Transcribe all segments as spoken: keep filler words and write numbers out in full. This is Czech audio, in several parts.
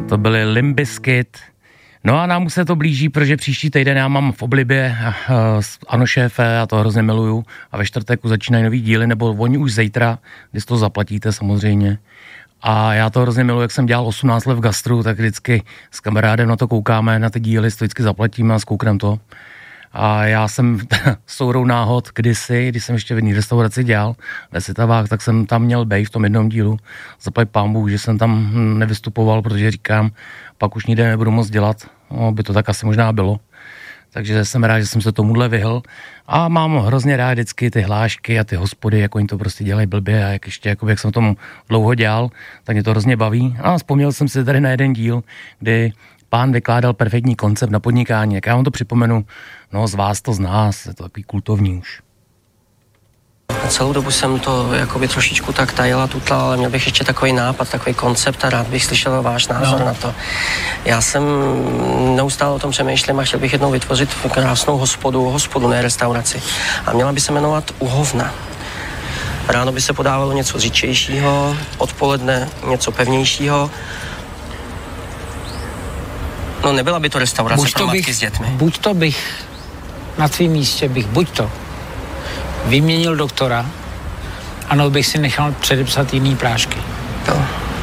To byly Limp Bizkit. No a nám už se to blíží, protože příští týden já mám v oblibě uh, Ano šéfe, já to hrozně miluju a ve čtvrtek začínají nový díly, nebo oni už zítra, když to zaplatíte samozřejmě. A já to hrozně miluji, jak jsem dělal osmnáct let v gastru, tak vždycky s kamarádem na to koukáme, na ty díly, to vždycky zaplatíme a zkoukneme to. A já jsem sourou náhod kdysi, když jsem ještě v jedné restauraci dělal ve Sitavách, tak jsem tam měl bej v tom jednom dílu. Zaplať pánbůh, že jsem tam nevystupoval, protože říkám, pak už nikde nebudu moc dělat. No, by to tak asi možná bylo. Takže jsem rád, že jsem se tomuhle vyhl. A mám hrozně rád vždycky ty hlášky a ty hospody, jak oni to prostě dělají blbě a jak ještě, jakoby, jak jsem tomu dlouho dělal, tak mě to hrozně baví. A vzpomněl jsem si tady na jeden díl, kdy pán vykládal perfektní koncept na podnikání. Jak já vám to připomenu, no z vás to zná, je to takový kultovní už. Celou dobu jsem to jakoby trošičku tak tajila, tutlal, ale měl bych ještě takový nápad, takový koncept a rád bych slyšel váš názor no. na to. Já jsem neustále o tom přemýšlím a chtěl bych jednou vytvořit krásnou hospodu, hospodu, ne restauraci. A měla by se jmenovat Uhovna. Ráno by se podávalo něco říčejšího, odpoledne něco pevnějšího. No nebyla by to restaurace buď to pro matky bych, s dětmi. Buď to bych na tvým místě bych, buď to vyměnil doktora, ano, bych si nechal předepsat jiný prášky. To.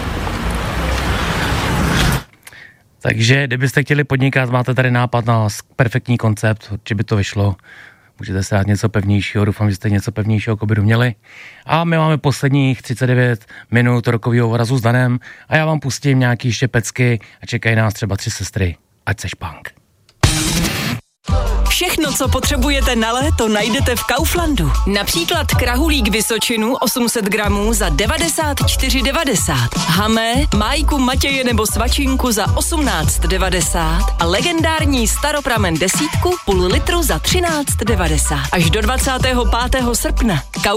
Takže kdybyste chtěli podnikat, máte tady nápad na perfektní koncept, určitě by to vyšlo. Můžete si dát něco pevnějšího, doufám, že jste něco pevnějšího covidu měli. A my máme posledních třicet devět minut rokového orazu s Danem a já vám pustím nějaký ještě pecky a čekají nás třeba tři sestry. Ať seš punk. Všechno, co potřebujete na léto, najdete v Kauflandu. Například krahulík Vysočinu osm set gramů za devadesát čtyři devadesát. Hamé, májku Matěje nebo svačinku za osmnáct devadesát a legendární staropramen desítku půl litru za třináct devadesát. Až do dvacátého pátého srpna.